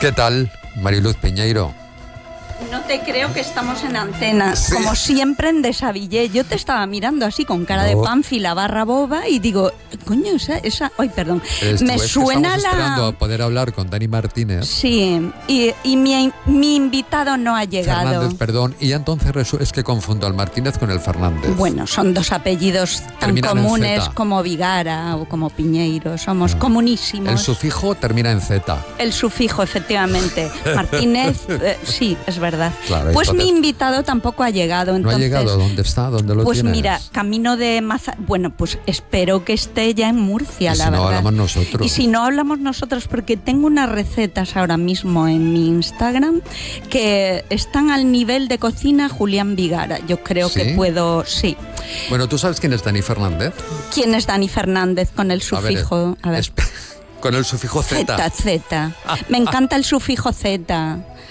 ¿Qué tal, Mariluz Piñeiro? No te creo que estamos en antena. Sí. Como siempre en Desavillé. Yo te estaba mirando así con cara de Pánfila barra boba y digo, coño, esa... Ay, perdón. Me suena estamos esperando a poder hablar con Dani Martínez. Sí, y mi invitado no ha llegado. Fernández, perdón. Y entonces es que confundo al Martínez con el Fernández. Bueno, son dos apellidos tan Terminan comunes como Vigara o como Piñeiro. Somos comunísimos. El sufijo termina en Z. El sufijo, efectivamente. Martínez, sí, es verdad. Claro, pues entonces, mi invitado tampoco ha llegado. Entonces, ¿no ha llegado? ¿Dónde está? ¿Dónde lo pues tienes? mira, camino de Bueno, pues espero que esté ya en Murcia, ¿Y la si verdad. no hablamos nosotros? Y si no hablamos nosotros, porque tengo unas recetas ahora mismo en mi Instagram que están al nivel de cocina Julián Vigara. Yo creo ¿Sí? que puedo... Sí. Bueno, ¿tú sabes quién es Dani Fernández? ¿Quién es Dani Fernández con el sufijo? A ver. Con el sufijo Z. Z. Me encanta el sufijo Z.